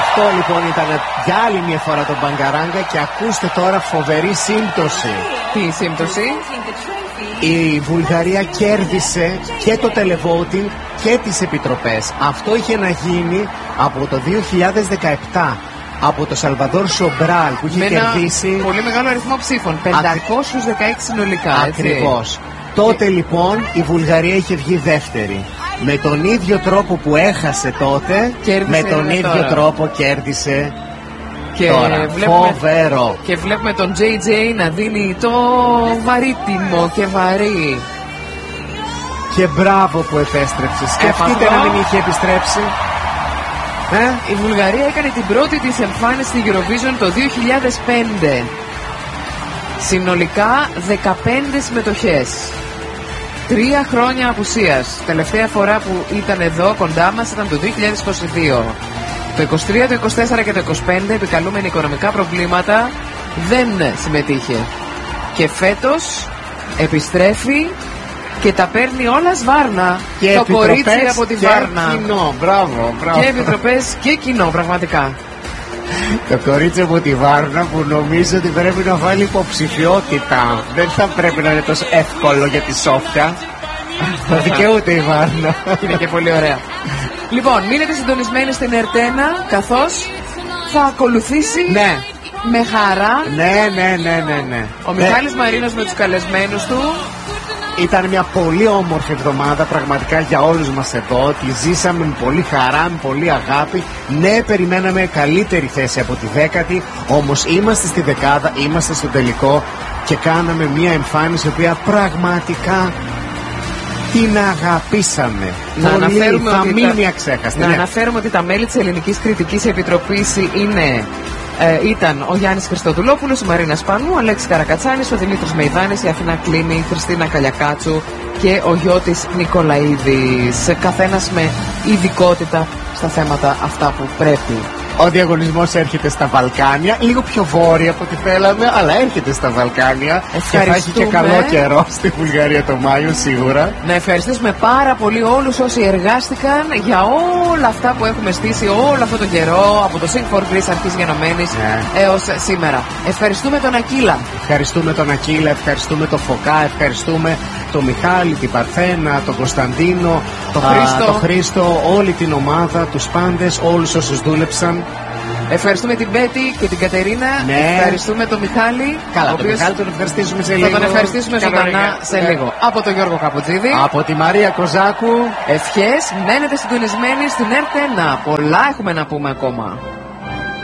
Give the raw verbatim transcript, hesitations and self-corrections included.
Αυτό λοιπόν ήταν για άλλη μια φορά το Μπαγκαράγκα και ακούστε τώρα φοβερή σύμπτωση. Τι σύμπτωση? Η Βουλγαρία κέρδισε και το televoting και τις επιτροπές. Αυτό είχε να γίνει από το δύο χιλιάδες δεκαεπτά από το Σαλβαδόρ Σομπράλ που είχε με κερδίσει ένα πολύ μεγάλο αριθμό ψήφων, πεντακόσιους δεκαέξι συνολικά. Ακριβώς. Τότε και... λοιπόν η Βουλγαρία είχε βγει δεύτερη. Με τον ίδιο τρόπο που έχασε τότε, κέρδισε με τον ίδιο τώρα. τρόπο κέρδισε και τώρα. Βλέπουμε, φοβερό. Και βλέπουμε τον τζέι τζέι να δίνει το βαρύτιμο και βαρύ. Και μπράβο που επέστρεψε. Σκεφτείτε να μην είχε επιστρέψει. Ε? Η Βουλγαρία έκανε την πρώτη της εμφάνιση στη Eurovision το δύο χιλιάδες πέντε. Συνολικά δεκαπέντε συμμετοχές. Τρία χρόνια απουσίας. Τελευταία φορά που ήταν εδώ κοντά μας ήταν το δύο χιλιάδες είκοσι δύο. Το είκοσι τρία, το είκοσι τέσσερα και το είκοσι πέντε, επικαλούμενοι οικονομικά προβλήματα, δεν συμμετείχε. Και φέτος επιστρέφει και τα παίρνει όλα σβάρνα. Και το κορίτσι από τη και Βάρνα. Κοινό, μπράβο, μπράβο. Και επιτροπές και κοινό, πραγματικά. Το κορίτσι από τη Βάρνα που νομίζω ότι πρέπει να βάλει υποψηφιότητα. Δεν θα πρέπει να είναι τόσο εύκολο για τη Σόφια. Θα δικαιούται η Βάρνα. Είναι και πολύ ωραία. Λοιπόν, μείνετε συντονισμένοι στην Ερτένα, καθώς θα ακολουθήσει ναι. με χαρά ναι, ναι, ναι, ναι, ναι. ο Μιχάλης ναι. Μαρίνος με τους καλεσμένους του. Ήταν μια πολύ όμορφη εβδομάδα πραγματικά για όλους μας εδώ. Τη ζήσαμε με πολύ χαρά, με πολύ αγάπη. Ναι, περιμέναμε καλύτερη θέση από τη δέκατη. Όμως είμαστε στη δεκάδα, είμαστε στο τελικό και κάναμε μια εμφάνιση η οποία πραγματικά την αγαπήσαμε. Να πολύ, αναφέρουμε θα ότι μείνει τα... αξέχαστη. Να ναι. αναφέρουμε ότι τα μέλη της Ελληνικής Κριτικής Επιτροπής είναι... Ε, ήταν ο Γιάννης Χριστοδουλόπουλος, η Μαρίνα Σπανού, ο Αλέξης Καρακατσάνης, ο Δημήτρης Μεϊδάνης, η Αθηνά Κλίνη, η Χριστίνα Καλιακάτσου και ο Γιώτης Νικολαίδης. Καθένας με ειδικότητα στα θέματα αυτά που πρέπει. Ο διαγωνισμός έρχεται στα Βαλκάνια, λίγο πιο βόρεια από ό,τι θέλαμε, αλλά έρχεται στα Βαλκάνια. Και θα έχει και καλό καιρό στη Βουλγαρία το Μάιο σίγουρα. Να ευχαριστήσουμε πάρα πολύ όλους όσοι εργάστηκαν για όλα αυτά που έχουμε στήσει όλο αυτό το καιρό, από το Sing for Greece αρχής γενομένης yeah. έως σήμερα. Ευχαριστούμε τον Ακύλα. Ευχαριστούμε τον Ακύλα, ευχαριστούμε τον Φωκά, ευχαριστούμε τον Μιχάλη, την Παρθένα, τον Κωνσταντίνο, τον Χρήστο. το Χρήστο, όλη την ομάδα, τους πάντες, όλους όσους δούλεψαν. Ευχαριστούμε την Πέτη και την Κατερίνα. Ναι. Ευχαριστούμε τον Μιχάλη. Καλά, τον Μιχάλη τον ευχαριστήσουμε σε λίγο. Θα τον ευχαριστήσουμε ζωντανά σε λίγο. Από τον Γιώργο Καπουτζίδη. Από τη Μαρία Κοζάκου. Ευχές, μένετε συντονισμένοι στην Ερτένα. Πολλά έχουμε να πούμε ακόμα.